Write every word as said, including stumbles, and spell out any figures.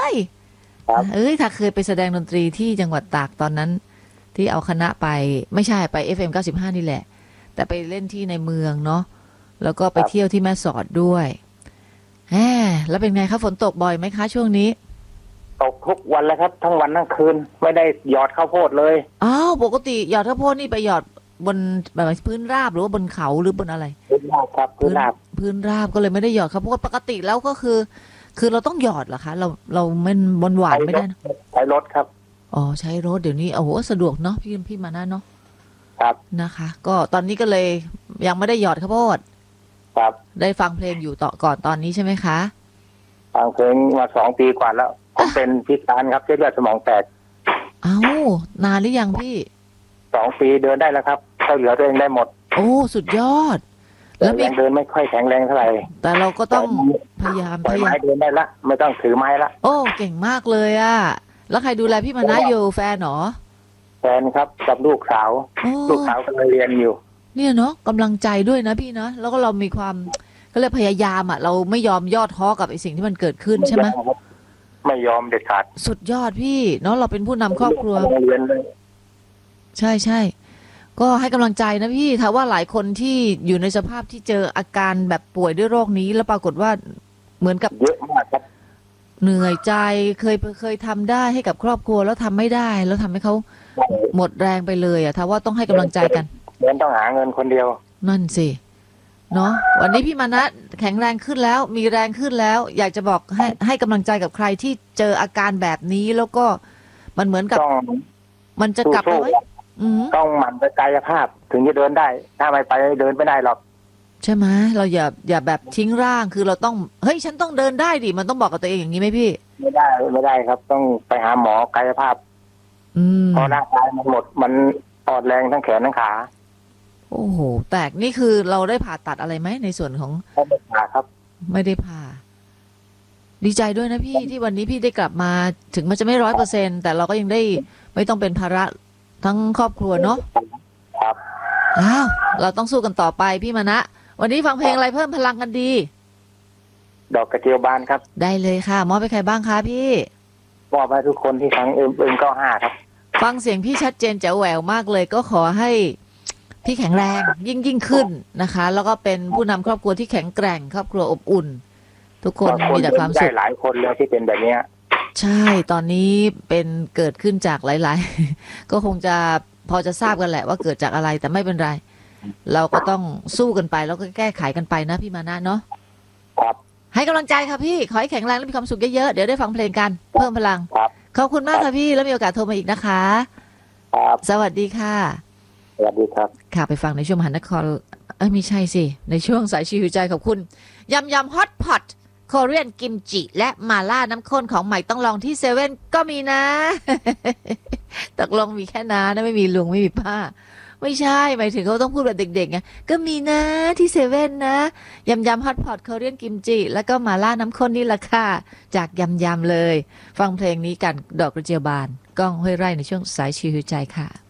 เอ้ยถ้าเคยไปแสดงดนตรีที่จังหวัดตากตอนนั้นที่เอาคณะไปไม่ใช่ไป เอฟ เอ็ม เก้าสิบห้านี่แหละแต่ไปเล่นที่ในเมืองเนาะแล้วก็ไปเที่ยวที่แม่สอดด้วยแหมแล้วเป็นไงคะฝนตกบ่อยไหมคะช่วงนี้ตกทุกวันเลยครับทั้งวันทั้งคืนไม่ได้หยอดข้าวโพดเลยอ้าวปกติหยอดข้าวโพดนี่ไปหยอดบนแบบพื้นราบหรือว่าบนเขาหรือบนอะไรพื้นราบครับพื้นราบพื้นราบก็เลยไม่ได้หยอดข้าวโพดปกติแล้วก็คือคือเราต้องหยอดเหรอคะเราเราไม่บนหวานไม่ได้ใช้รถครับอ๋อใช้รถเดี๋ยวนี้โอ้โหสะดวกเนาะพี่พี่มานะเนาะครับนะคะก็ตอนนี้ก็เลยยังไม่ได้หยอดข้าวโพดครับได้ฟังเพลงอยู่ต่อก่อนตอนนี้ใช่ไหมคะฟังเพลงมาสองปีกว่าแล้วผมเป็นพิการครับเส้นเลือดสมองแตกเอ้านานหรือยังพี่สองปีเดินได้แล้วครับช่วยเหลือตัวเองได้หมดโอ้สุดยอดแล้วยังเดินไม่ค่อยแข็งแรงเท่าไหร่แต่เราก็ต้องพยายามพยายามเดินได้ละไม่ต้องถือไม้ละโอ้เก่งมากเลยอะแล้วใครดูแลพี่มานะอยู่แฟนหรอแฟนครับกับลูกสาวลูกสาวกำลังเรียนอยู่เนี่ยเนาะกำลังใจด้วยนะพี่นะแล้วก็เรามีความก็เลยพยายามอ่ะเราไม่ยอมย่อท้อกับไอ้สิ่งที่มันเกิดขึ้นใช่ไหมไม่ยอมเด็ดขาดสุดยอดพี่เนาะเราเป็นผู้นำครอบครัวใช่ใช่ก็ให้กำลังใจนะพี่ถ้าว่าหลายคนที่อยู่ในสภาพที่เจออาการแบบป่วยด้วยโรคนี้แล้วปรากฏว่าเหมือนกับเยอะมากครับเหนื่อยใจเคยเคยทำได้ให้กับครอบครัวแล้วทำไม่ได้แล้วทำให้เขาหมดแรงไปเลยอ่ะถ้าว่าต้องให้กำลังใจกันเหมือนต้องหาเงินคนเดียวนั่นสิเนาะวันนี้พี่มานะแข็งแรงขึ้นแล้วมีแรงขึ้นแล้วอยากจะบอกให้ให้กำลังใจกับใครที่เจออาการแบบนี้แล้วก็มันเหมือนกับมันจะกลับมาไหมต้องหมั่นไปกายภาพถึงจะเดินได้ถ้าไม่ไปเดินไม่ได้หรอกใช่ไหมเราอย่าอย่าแบบทิ้งร่างคือเราต้องเฮ้ยฉันต้องเดินได้ดิมันต้องบอกกับตัวเองอย่างนี้ไหมพี่ไม่ได้ไม่ได้ครับต้องไปหาหมอกายภาพเพราะร่างกายมันหมดมันอ่อนแรงทั้งแขนทั้งขาโอ้โหแตกนี่คือเราได้ผ่าตัดอะไรไหมในส่วนของไม่ได้ผ่าครับไม่ได้ผ่าดีใจด้วยนะพี่ที่วันนี้พี่ได้กลับมาถึงมันจะไม่ร้อยเปอร์เซ็นแต่เราก็ยังได้ไม่ต้องเป็นภาระทั้งครอบครัวเนาะครับอ้าวเราต้องสู้กันต่อไปพี่มานะวันนี้ฟังเพลงอะไรเพิ่มพลังกันดีดอกกระเจียวบานครับได้เลยค่ะมอบไปใครบ้างคะพี่มอบให้ทุกคนที่ฟังเอ็มเอ็มเก้าห้าครับฟังเสียงพี่ชัดเจนแจ๋วแหววมากเลยก็ขอให้พี่แข็งแรงยิ่งยิ่งขึ้นนะคะแล้วก็เป็นผู้นำครอบครัวที่แข็งแกร่งครอบครัวอบอุ่นทุกคนมีแต่ความสุขหลายคนเลยที่เป็นแบบนี้ใช่ตอนนี้เป็นเกิดขึ้นจากหลายๆก็คงจะพอจะทราบกันแหละว่าเกิดจากอะไรแต่ไม่เป็นไรเราก็ต้องสู้กันไปแล้วก็แก้ไขกันไปนะพี่มานะเนาะครับให้กำลังใจค่ะพี่ขอให้แข็งแรงและมีความสุขเยอะๆเดี๋ยวได้ฟังเพลงกันเพิ่มพลังขอบคุณมากค่ะพี่แล้วมีโอกาสโทรมาอีกนะคะครับสวัสดีค่ะสวัสดีครับค่ะไปฟังในช่วงมหานครเอ้ยไม่ใช่สิในช่วงสายชีวิตใจขอบคุณยำยำฮอตพอตโคเรียนกิมจิและมาล่าน้ำข้นของใหม่ต้องลองที่เซเว่นก็มีนะตกลงมีแค่น้านะไม่มีลุงไม่มีป้าไม่ใช่หมายถึงเขาต้องพูดแบบเด็กๆไงก็มีนะที่เซเว่นนะยำยำฮอตพอตโคเรียนกิมจิแล้วก็มาล่าน้ำข้นนี่แหละค่ะจากยำยำเลยฟังเพลงนี้กันดอกกระเจียวบานก้องห้วยไร่ในช่วงสายชีวิตใจค่ะ